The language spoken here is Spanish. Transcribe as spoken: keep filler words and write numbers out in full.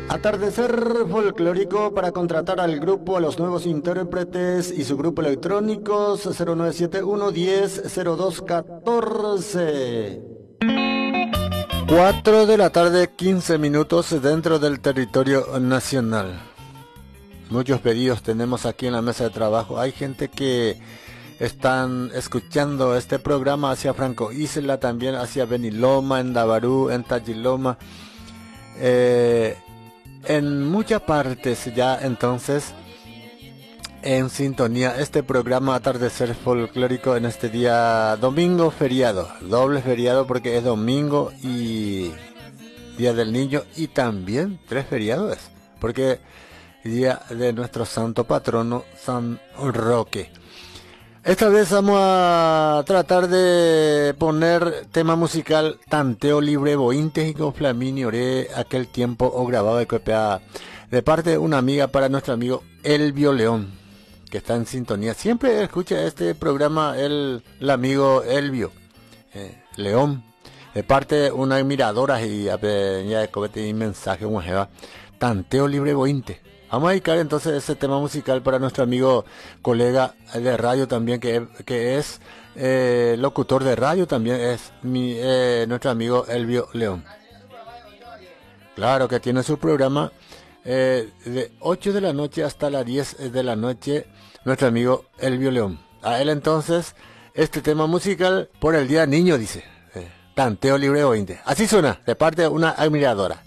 Atardecer folclórico para contratar al grupo, a los nuevos intérpretes y su grupo electrónicos cero nueve siete uno diez cero dos catorce. cuatro de la tarde, quince minutos dentro del territorio nacional. Muchos pedidos tenemos aquí en la mesa de trabajo. Hay gente que están escuchando este programa hacia Franco Isla, también hacia Beniloma, en Dabarú, en Tagiloma. Eh... En muchas partes ya entonces en sintonía este programa Atardecer Folclórico en este día domingo feriado, doble feriado porque es domingo y Día del Niño y también tres feriados porque día de nuestro santo patrono San Roque. Esta vez vamos a tratar de poner tema musical Tanteo Libre Bointes y con Flamini Oré aquel tiempo o grabado de copia de parte de una amiga para nuestro amigo Elvio León, que está en sintonía. Siempre escucha este programa el, el amigo Elvio eh, León, de parte de una admiradora y ya de copete y mensaje Tanteo Libre Bointes. Vamos a dedicar entonces ese tema musical para nuestro amigo colega de radio también, que, que es eh, locutor de radio, también es mi, eh, nuestro amigo Elvio León. Claro que tiene su programa eh, de ocho de la noche hasta las diez de la noche, nuestro amigo Elvio León. A él entonces, este tema musical por el Día Niño, dice, eh, Tanteo Libre veinte. Así suena, de parte de una admiradora.